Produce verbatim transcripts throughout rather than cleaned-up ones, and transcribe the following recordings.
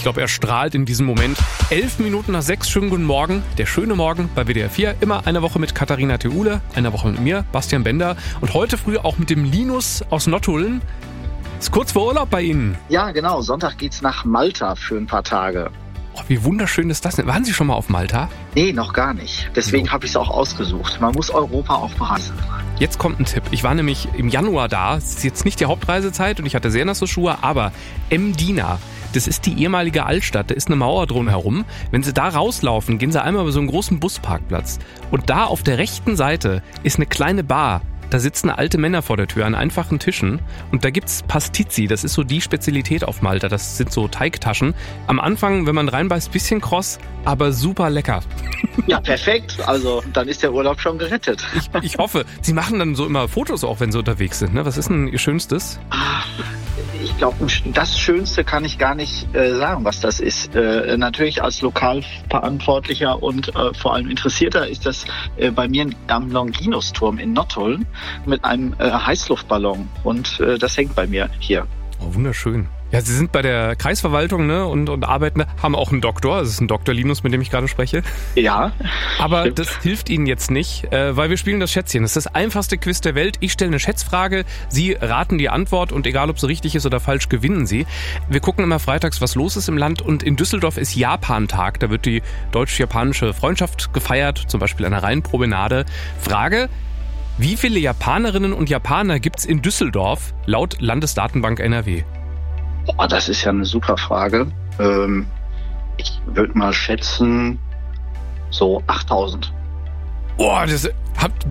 Ich glaube, er strahlt in diesem Moment. Elf Minuten nach sechs, schönen guten Morgen. Der schöne Morgen bei W D R vier. Immer eine Woche mit Katharina Theule, eine Woche mit mir, Bastian Bender. Und heute früh auch mit dem Linus aus Nottuln. Ist kurz vor Urlaub bei Ihnen. Ja, genau. Sonntag geht's nach Malta für ein paar Tage. Oh, wie wunderschön ist das denn? Waren Sie schon mal auf Malta? Nee, noch gar nicht. Deswegen So. habe ich es auch ausgesucht. Man muss Europa auch bereisen. Jetzt kommt ein Tipp. Ich war nämlich im Januar da. Es ist jetzt nicht die Hauptreisezeit und ich hatte sehr nasse Schuhe, aber Mdina, das ist die ehemalige Altstadt. Da ist eine Mauer drumherum. Wenn Sie da rauslaufen, gehen Sie einmal über so einen großen Busparkplatz. Und da auf der rechten Seite ist eine kleine Bar. Da sitzen alte Männer vor der Tür an einfachen Tischen und da gibt's Pastizi, das ist so die Spezialität auf Malta, das sind so Teigtaschen. Am Anfang, wenn man reinbeißt, bisschen kross, aber super lecker. Ja, perfekt. Also dann ist der Urlaub schon gerettet. Ich, ich hoffe, Sie machen dann so immer Fotos auch, wenn Sie unterwegs sind, ne? Was ist denn Ihr Schönstes? Ich glaube, das Schönste kann ich gar nicht äh, sagen, was das ist. Äh, natürlich als Lokalverantwortlicher und äh, vor allem Interessierter ist das äh, bei mir am Longinus-Turm in Nottuln mit einem äh, Heißluftballon und äh, das hängt bei mir hier. Oh, wunderschön. Ja, Sie sind bei der Kreisverwaltung, ne, und, und arbeiten, haben auch einen Doktor. Das ist ein Doktor Linus, mit dem ich gerade spreche. Ja. Aber stimmt. das hilft Ihnen jetzt nicht, äh, weil wir spielen das Schätzchen. Das ist das einfachste Quiz der Welt. Ich stelle eine Schätzfrage, Sie raten die Antwort und egal, ob sie richtig ist oder falsch, gewinnen Sie. Wir gucken immer freitags, was los ist im Land und in Düsseldorf ist Japan-Tag. Da wird die deutsch-japanische Freundschaft gefeiert, zum Beispiel an der Rheinpromenade. Frage: Wie viele Japanerinnen und Japaner gibt's in Düsseldorf laut Landesdatenbank N R W? Boah, das ist ja eine super Frage. Ähm, ich würde mal schätzen, so achttausend. Boah, das habt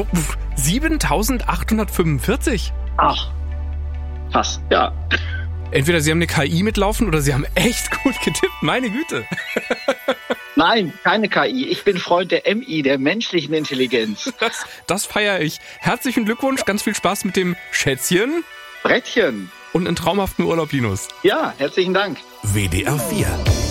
siebentausendachthundertfünfundvierzig. Ach, fast, ja. Entweder Sie haben eine K I mitlaufen oder Sie haben echt gut getippt. Meine Güte. Nein, keine K I. Ich bin Freund der M I, der menschlichen Intelligenz. Das, das feiere ich. Herzlichen Glückwunsch, ganz viel Spaß mit dem Schätzchen Brettchen. und einen traumhaften Urlaub, Linus. Ja, herzlichen Dank. W D R vier